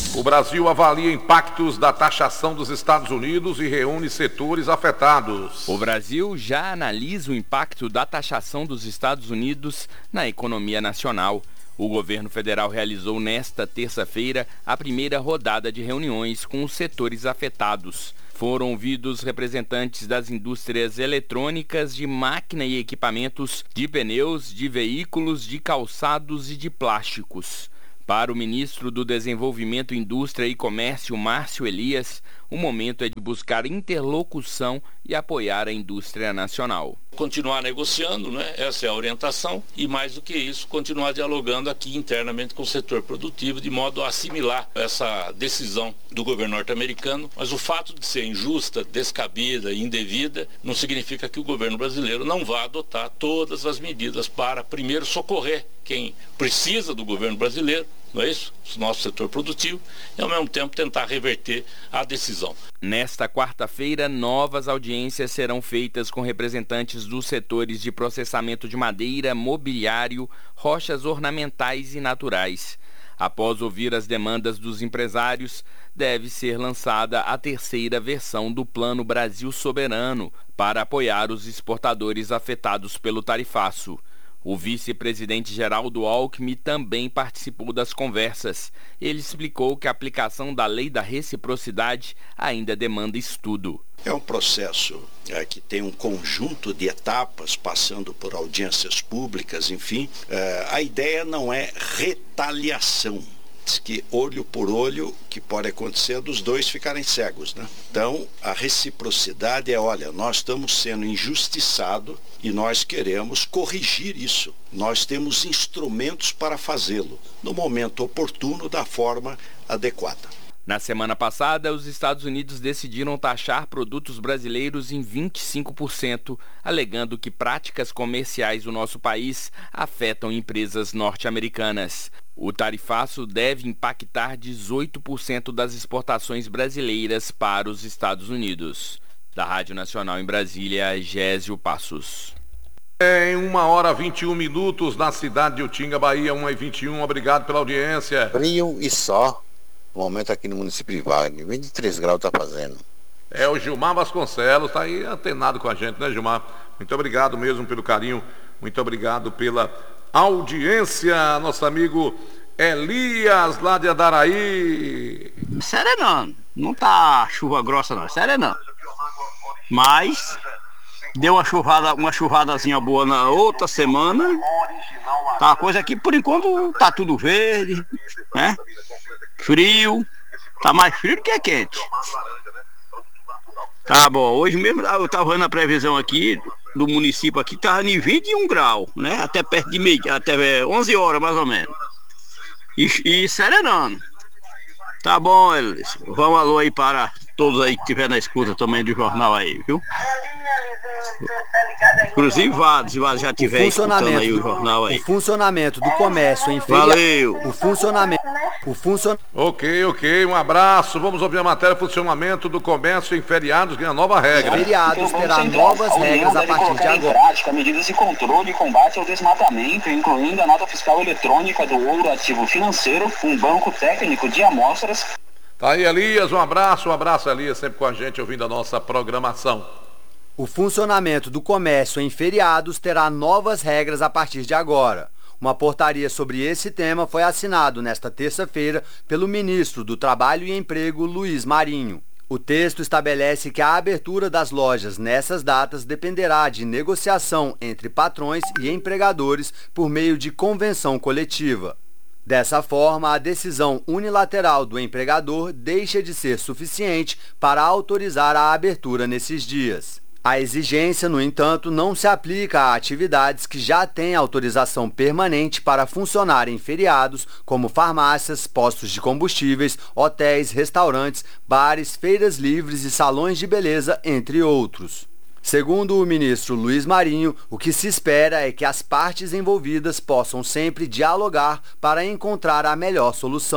O Brasil avalia impactos da taxação dos Estados Unidos e reúne setores afetados. O Brasil já analisa o impacto da taxação dos Estados Unidos na economia nacional. O governo federal realizou nesta terça-feira a primeira rodada de reuniões com os setores afetados. Foram ouvidos representantes das indústrias eletrônicas, de máquina e equipamentos, de pneus, de veículos, de calçados e de plásticos. Para o ministro do Desenvolvimento, Indústria e Comércio, Márcio Elias, o momento é de buscar interlocução e apoiar a indústria nacional. Continuar negociando, né? Essa é a orientação, e mais do que isso, continuar dialogando aqui internamente com o setor produtivo, de modo a assimilar essa decisão do governo norte-americano. Mas o fato de ser injusta, descabida e indevida não significa que o governo brasileiro não vá adotar todas as medidas para, primeiro, socorrer quem precisa do governo brasileiro, não é isso? O nosso setor produtivo, e ao mesmo tempo tentar reverter a decisão. Nesta quarta-feira, novas audiências serão feitas com representantes dos setores de processamento de madeira, mobiliário, rochas ornamentais e naturais. Após ouvir as demandas dos empresários, deve ser lançada a terceira versão do Plano Brasil Soberano para apoiar os exportadores afetados pelo tarifaço. O vice-presidente Geraldo Alckmin também participou das conversas. Ele explicou que a aplicação da lei da reciprocidade ainda demanda estudo. É um processo que tem um conjunto de etapas, passando por audiências públicas, enfim. A ideia não é retaliação. Que olho por olho, que pode acontecer dos dois ficarem cegos, né? Então, a reciprocidade é, olha, nós estamos sendo injustiçados e nós queremos corrigir isso. Nós temos instrumentos para fazê-lo, no momento oportuno, da forma adequada. Na semana passada, os Estados Unidos decidiram taxar produtos brasileiros em 25%, alegando que práticas comerciais do nosso país afetam empresas norte-americanas. O tarifaço deve impactar 18% das exportações brasileiras para os Estados Unidos. Da Rádio Nacional em Brasília, Gésio Passos. Em 1h21 na cidade de Utinga, Bahia, 1h21. Obrigado pela audiência. Frio e só. O momento aqui no município de Wagner, 23 graus está fazendo. É o Gilmar Vasconcelos, está aí antenado com a gente, né, Gilmar? Muito obrigado mesmo pelo carinho, muito obrigado pela audiência, nosso amigo Elias, lá de Andaraí. Sério não tá chuva grossa não, sério não. Mas deu uma chuvadazinha boa na outra semana. Tá, coisa aqui por enquanto tá tudo verde, né? Frio, tá mais frio do que é quente. Tá bom, hoje mesmo eu tava vendo a previsão aqui do município aqui, tava em 21 graus, né? Até perto de meio, até 11 horas mais ou menos. E serenando. Tá bom, Elis. Vamos alô aí para todos aí que estiver na escuta também do jornal aí, viu? Inclusive vários já tiver escutando aí o jornal aí. O funcionamento do comércio em feriado. Valeu. Ok, um abraço. Vamos ouvir a matéria. Funcionamento do comércio em feriados ganha nova regra. Feriados terá novas regras a partir de agora. Em prática medidas de controle e combate ao desmatamento, incluindo a nota fiscal eletrônica do Ouro Ativo Financeiro, um banco técnico de amostras. Tá aí, Elias, um abraço, Elias, sempre com a gente ouvindo a nossa programação. O funcionamento do comércio em feriados terá novas regras a partir de agora. Uma portaria sobre esse tema foi assinado nesta terça-feira pelo ministro do Trabalho e Emprego, Luiz Marinho. O texto estabelece que a abertura das lojas nessas datas dependerá de negociação entre patrões e empregadores por meio de convenção coletiva. Dessa forma, a decisão unilateral do empregador deixa de ser suficiente para autorizar a abertura nesses dias. A exigência, no entanto, não se aplica a atividades que já têm autorização permanente para funcionar em feriados, como farmácias, postos de combustíveis, hotéis, restaurantes, bares, feiras livres e salões de beleza, entre outros. Segundo o ministro Luiz Marinho, o que se espera é que as partes envolvidas possam sempre dialogar para encontrar a melhor solução.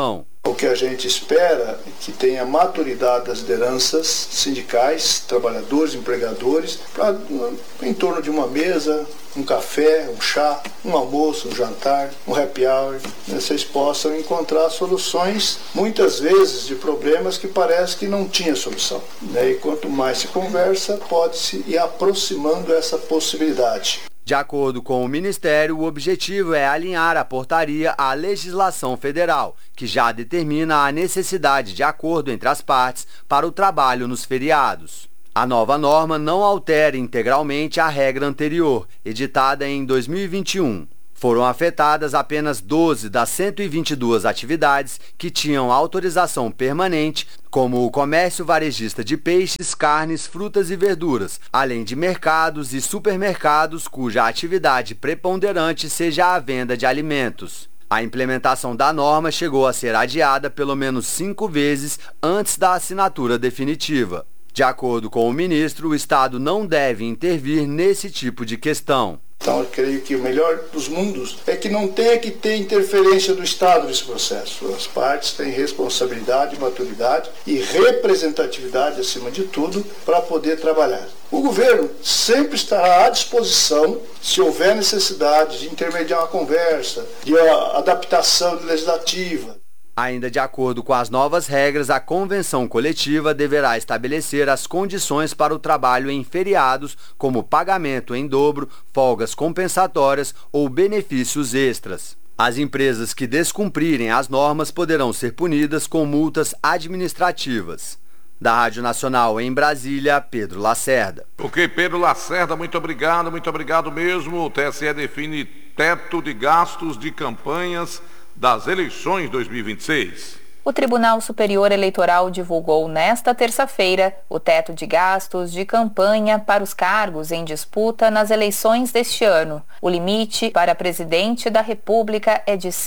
O que a gente espera é que tenha maturidade das lideranças sindicais, trabalhadores, empregadores, para em torno de uma mesa, um café, um chá, um almoço, um jantar, um happy hour, vocês possam encontrar soluções, muitas vezes, de problemas que parece que não tinha solução. E quanto mais se conversa, pode-se ir aproximando essa possibilidade. De acordo com o Ministério, o objetivo é alinhar a portaria à legislação federal, que já determina a necessidade de acordo entre as partes para o trabalho nos feriados. A nova norma não altera integralmente a regra anterior, editada em 2021. Foram afetadas apenas 12 das 122 atividades que tinham autorização permanente, como o comércio varejista de peixes, carnes, frutas e verduras, além de mercados e supermercados cuja atividade preponderante seja a venda de alimentos. A implementação da norma chegou a ser adiada pelo menos 5 vezes antes da assinatura definitiva. De acordo com o ministro, o Estado não deve intervir nesse tipo de questão. Então, eu creio que o melhor dos mundos é que não tenha que ter interferência do Estado nesse processo. As partes têm responsabilidade, maturidade e representatividade, acima de tudo, para poder trabalhar. O governo sempre estará à disposição, se houver necessidade de intermediar uma conversa, de adaptação legislativa. Ainda de acordo com as novas regras, a convenção coletiva deverá estabelecer as condições para o trabalho em feriados, como pagamento em dobro, folgas compensatórias ou benefícios extras. As empresas que descumprirem as normas poderão ser punidas com multas administrativas. Da Rádio Nacional em Brasília, Pedro Lacerda. Ok, Pedro Lacerda, muito obrigado mesmo. O TSE define teto de gastos de campanhas das eleições 2026. O Tribunal Superior Eleitoral divulgou nesta terça-feira o teto de gastos de campanha para os cargos em disputa nas eleições deste ano. O limite para presidente da República é de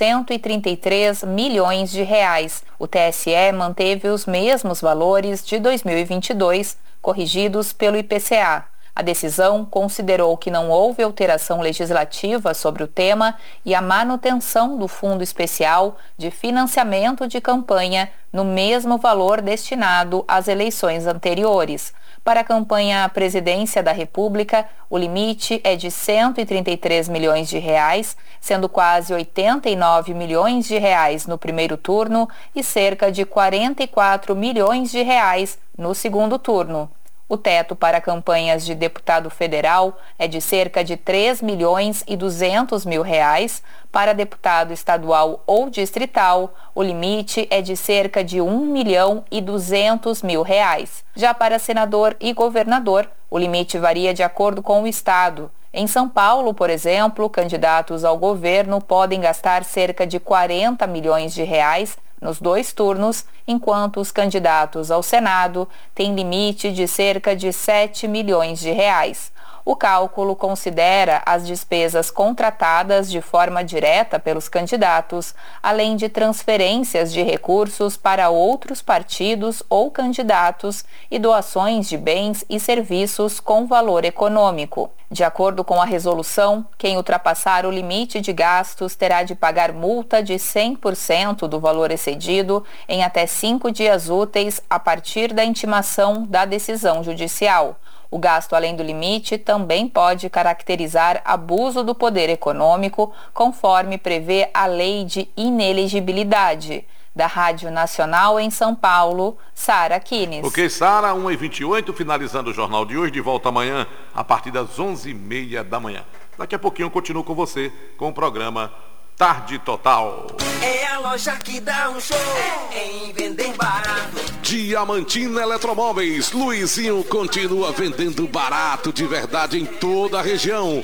133 milhões de reais. O TSE manteve os mesmos valores de 2022, corrigidos pelo IPCA. A decisão considerou que não houve alteração legislativa sobre o tema e a manutenção do Fundo Especial de Financiamento de Campanha no mesmo valor destinado às eleições anteriores. Para a campanha à presidência da República, o limite é de 133 milhões de reais, sendo quase 89 milhões de reais no primeiro turno e cerca de 44 milhões de reais no segundo turno. O teto para campanhas de deputado federal é de cerca de 3 milhões e 200 mil reais. Para deputado estadual ou distrital, o limite é de cerca de 1 milhão e 200 mil reais. Já para senador e governador, o limite varia de acordo com o estado. Em São Paulo, por exemplo, candidatos ao governo podem gastar cerca de 40 milhões de reais nos 2 turnos, enquanto os candidatos ao Senado têm limite de cerca de 7 milhões de reais. O cálculo considera as despesas contratadas de forma direta pelos candidatos, além de transferências de recursos para outros partidos ou candidatos e doações de bens e serviços com valor econômico. De acordo com a resolução, quem ultrapassar o limite de gastos terá de pagar multa de 100% do valor excedido em até 5 dias úteis a partir da intimação da decisão judicial. O gasto além do limite também pode caracterizar abuso do poder econômico, conforme prevê a Lei de Inelegibilidade. Da Rádio Nacional em São Paulo, Sara Kines. Ok, Sara, 1h28, finalizando o jornal de hoje, de volta amanhã, a partir das 11h30 da manhã. Daqui a pouquinho eu continuo com você, com o programa Tarde Total. É a loja que dá um show em vender barato. Diamantina Eletromóveis. Luizinho continua vendendo barato de verdade em toda a região.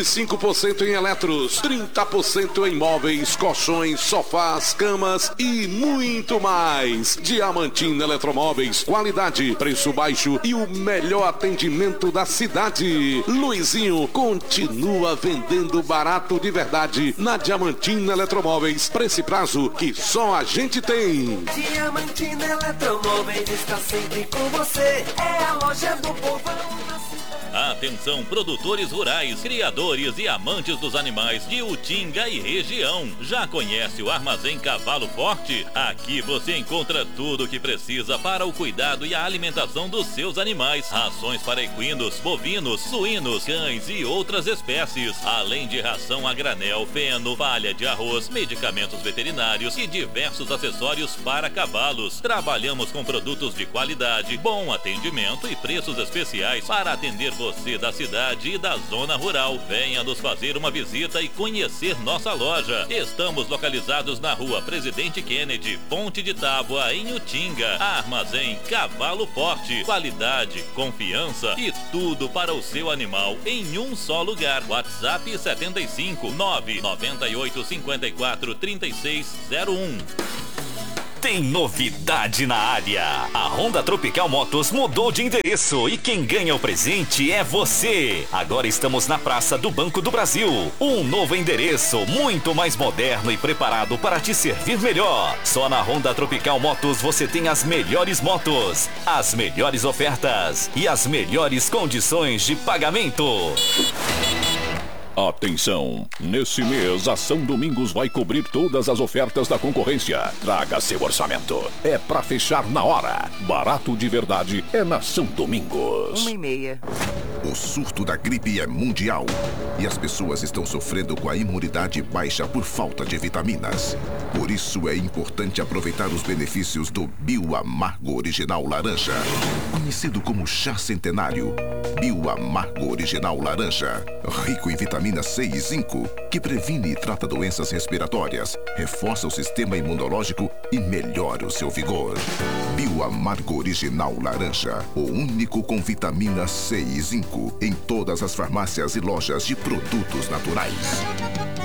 25% em eletros, 30% em móveis, colchões, sofás, camas e muito mais. Diamantina Eletromóveis. Qualidade, preço baixo e o melhor atendimento da cidade. Luizinho continua vendendo barato de verdade na Diamantina Eletromóveis, para esse prazo que só a gente tem. Diamantina Eletromóveis está sempre com você. É a loja do povão na cidade. Atenção, produtores rurais, criadores e amantes dos animais de Utinga e região. Já conhece o Armazém Cavalo Forte? Aqui você encontra tudo o que precisa para o cuidado e a alimentação dos seus animais. Rações para equinos, bovinos, suínos, cães e outras espécies. Além de ração a granel, feno, palha de arroz, medicamentos veterinários e diversos acessórios para cavalos. Trabalhamos com produtos de qualidade, bom atendimento e preços especiais para atender você da cidade e da zona rural. Venha nos fazer uma visita e conhecer nossa loja. Estamos localizados na rua Presidente Kennedy, Ponte de Tábua, em Utinga. Armazém Cavalo Forte. Qualidade, confiança e tudo para o seu animal em um só lugar. WhatsApp 75 998 54 3601. Tem novidade na área. A Honda Tropical Motos mudou de endereço e quem ganha o presente é você. Agora estamos na Praça do Banco do Brasil. Um novo endereço, muito mais moderno e preparado para te servir melhor. Só na Honda Tropical Motos você tem as melhores motos, as melhores ofertas e as melhores condições de pagamento. Atenção! Nesse mês, a São Domingos vai cobrir todas as ofertas da concorrência. Traga seu orçamento. É pra fechar na hora. Barato de verdade é na São Domingos. 1,5. O surto da gripe é mundial e as pessoas estão sofrendo com a imunidade baixa por falta de vitaminas. Por isso é importante aproveitar os benefícios do Bioamargo Original Laranja, conhecido como chá centenário. Bioamargo Original Laranja, rico em vitamina C e zinco, que previne e trata doenças respiratórias, reforça o sistema imunológico e melhora o seu vigor. Bioamargo Original Laranja, o único com vitamina C e zinco, em todas as farmácias e lojas de produtos naturais.